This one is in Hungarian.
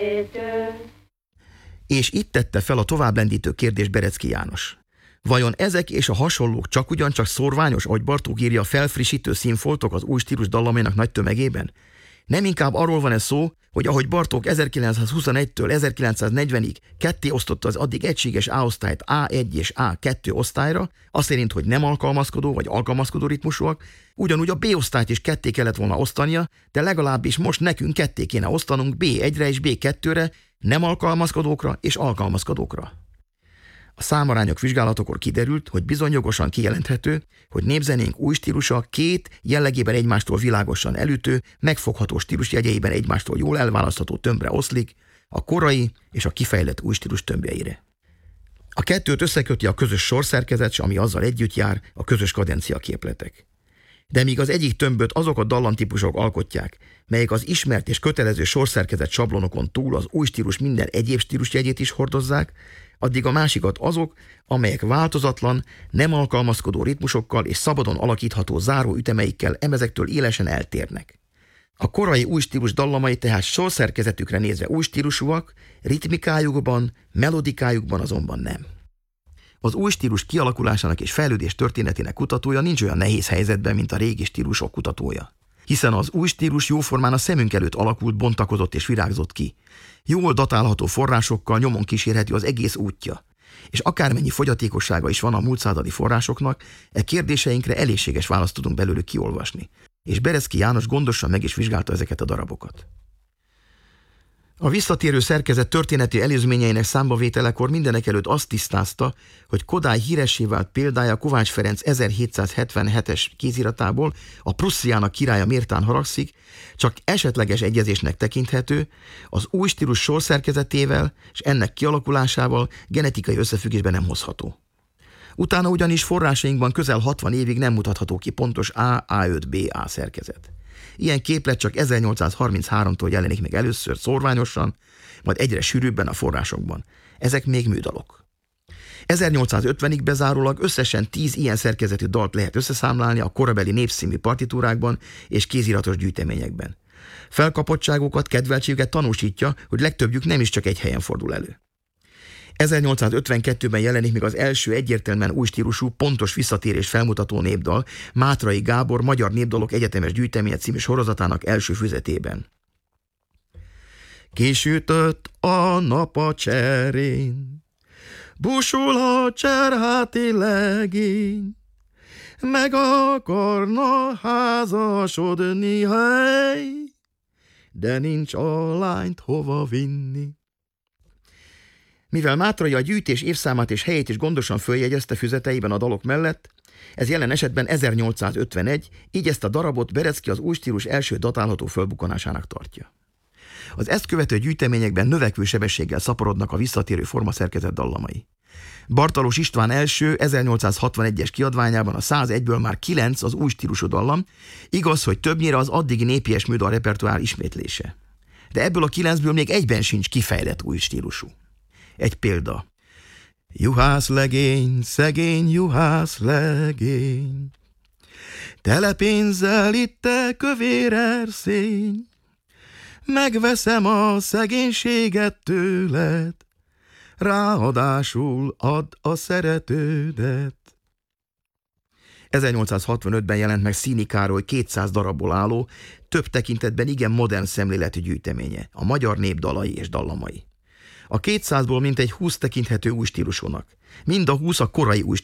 És itt tette fel a továbblendítő kérdést Berecki János. Vajon ezek és a hasonlók csak ugyancsak szorványos, ahogy Bartók írja, felfrissítő színfoltok az új stílus dallamainak nagy tömegében? Nem inkább arról van ez szó, hogy ahogy Bartók 1921-től 1940-ig ketté osztotta az addig egységes A-osztályt A1 és A2 osztályra, azt szerint, hogy nem alkalmazkodó vagy alkalmazkodó ritmusúak, ugyanúgy a B-osztályt is ketté kellett volna osztania, de legalábbis most nekünk ketté kéne osztanunk B1-re és B2-re, nem alkalmazkodókra és alkalmazkodókra. A számarányok vizsgálatokor kiderült, hogy bizony jogosan kijelenthető, hogy népzenénk új stílusa két jellegében egymástól világosan elütő, megfogható stílusjegyeiben egymástól jól elválasztható tömbre oszlik, a korai és a kifejlett új stílus tömbjeire. A kettőt összeköti a közös sorszerkezet, ami azzal együtt jár, a közös kadencia képletek. De míg az egyik tömböt azok a dallamtípusok alkotják, melyek az ismert és kötelező sorszerkezet sablonokon túl az új stílus minden egyéb stílusjegyét is hordozzák, addig a másikat azok, amelyek változatlan, nem alkalmazkodó ritmusokkal és szabadon alakítható záró ütemeikkel emezektől élesen eltérnek. A korai új stílus dallamai tehát sorszerkezetükre nézve új stílusúak, ritmikájukban, melodikájukban azonban nem. Az új stílus kialakulásának és fejlődés történetének kutatója nincs olyan nehéz helyzetben, mint a régi stílusok kutatója. Hiszen az új stílus jóformán a szemünk előtt alakult, bontakozott és virágzott ki. Jól datálható forrásokkal nyomon kísérheti az egész útja. És akármennyi fogyatékossága is van a múlt századi forrásoknak, e kérdéseinkre elégséges választ tudunk belőlük kiolvasni. És Berecki János gondosan meg is vizsgálta ezeket a darabokat. A visszatérő szerkezet történeti előzményeinek számbavételekor mindenekelőtt azt tisztázta, hogy Kodály híressé vált példája Kovács Ferenc 1777-es kéziratából, a Prussziának királya méltán haragszik, csak esetleges egyezésnek tekinthető, az új stílus sorszerkezetével és ennek kialakulásával genetikai összefüggésben nem hozható. Utána ugyanis forrásainkban közel 60 évig nem mutatható ki pontos A-A5-B-A szerkezet. Ilyen képlet csak 1833-tól jelenik meg először szórványosan, majd egyre sűrűbben a forrásokban. Ezek még műdalok. 1850-ig bezárólag összesen 10 ilyen szerkezetű dalt lehet összeszámlálni a korabeli népszínű partitúrákban és kéziratos gyűjteményekben. Felkapottságukat, kedveltségüket tanúsítja, hogy legtöbbjük nem is csak egy helyen fordul elő. 1852-ben jelenik meg az első egyértelműen új stílusú, pontos visszatérés felmutató népdal Mátrai Gábor Magyar Népdalok Egyetemes Gyűjteménye című sorozatának első füzetében. Kisütött a nap a cserén, busul a cserháti legény, meg akarna házasodni, hely, de nincs a lányt hova vinni. Mivel Mátrai a gyűjtés évszámát és helyét is gondosan följegyezte füzeteiben a dalok mellett, ez jelen esetben 1851, így ezt a darabot Berecki az új stílus első datálható fölbukkanásának tartja. Az ezt követő gyűjteményekben növekvő sebességgel szaporodnak a visszatérő formaszerkezet dallamai. Bartalos István első 1861-es kiadványában a 101-ből már 9 az új stílusú dallam, igaz, hogy többnyire az addigi népies műdal repertoár ismétlése. De ebből a 9-ből még egyben sincs kifejlett új stílusú. Egy példa. Juhász legény, szegény juhász legény, tele pénzzel itte kövér erszény, megveszem a szegénységet tőled, ráadásul add a szeretődet. 1865-ben jelent meg Színi Károly 200 darabból álló, több tekintetben igen modern szemléletű gyűjteménye, a magyar nép dalai és dallamai. A 200-ból mintegy 20 tekinthető új stílusúnak. Mind a 20 a korai új